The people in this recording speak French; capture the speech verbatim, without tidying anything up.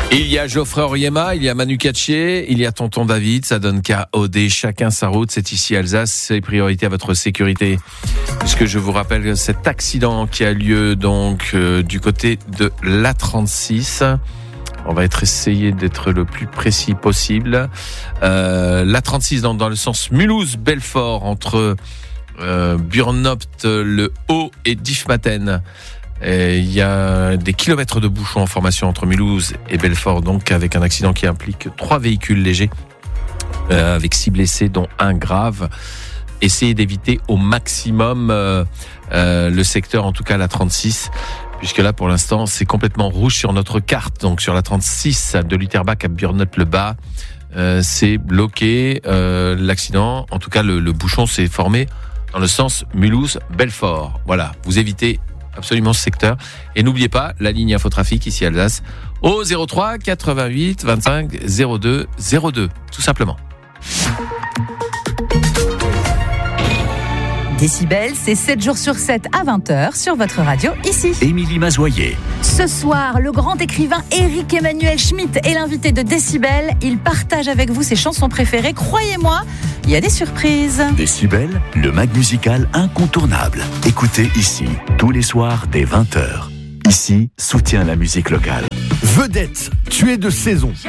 Il y a Geoffrey Oriema, il y a Manu Katché, il y a Tonton David, ça donne K O D, chacun sa route, c'est ici Alsace, c'est priorité à votre sécurité. Puisque je vous rappelle cet accident qui a lieu donc euh, du côté de l'A trente-six. On va être essayé d'être le plus précis possible. Euh, L'A trente-six dans, dans le sens Mulhouse-Belfort entre euh, Burnopt, le Haut et Diffmaten. Il y a des kilomètres de bouchons en formation entre Mulhouse et Belfort, donc avec un accident qui implique trois véhicules légers, euh, avec six blessés, dont un grave. Essayez d'éviter au maximum euh, euh, le secteur, en tout cas la trente-six, puisque là pour l'instant c'est complètement rouge sur notre carte. Donc sur la trente-six de Lutterbach à Burnopt-le-Bas, euh, c'est bloqué. Euh, l'accident, en tout cas le, le bouchon s'est formé dans le sens Mulhouse-Belfort. Voilà, vous évitez absolument ce secteur. Et n'oubliez pas la ligne Infotrafic ici à Alsace au zéro trois quatre-vingt-huit vingt-cinq zéro deux zéro deux, tout simplement. Décibel, c'est sept jours sur sept à vingt heures sur votre radio ici. Émilie Mazoyer. Ce soir, le grand écrivain Éric Emmanuel Schmitt est l'invité de Décibel. Il partage avec vous ses chansons préférées. Croyez-moi, il y a des surprises. Décibel, le mag musical incontournable. Écoutez ici, tous les soirs dès vingt heures. Ici, soutient la musique locale. Vedette, tu es de saison.